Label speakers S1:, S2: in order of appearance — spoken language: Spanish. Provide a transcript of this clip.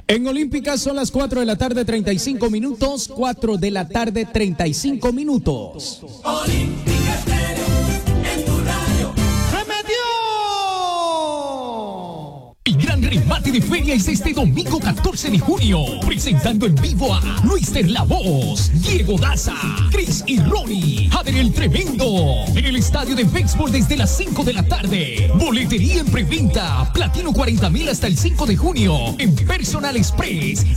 S1: En Olímpica son las 4 de la tarde, 35 minutos. 4 de la tarde, 35 minutos.
S2: Olímpica Estéreo, en tu radio.
S1: ¡Se metió!
S3: El gran remate de feria es este domingo 14 de junio. Presentando en vivo a Luister La Voz, Diego Daza, Chris y Ronnie, Jader el Tremendo. En el estadio de béisbol desde las 5 de la tarde. Boletería en preventa. Platino 40,000 hasta el 5 de junio. En Personal Express.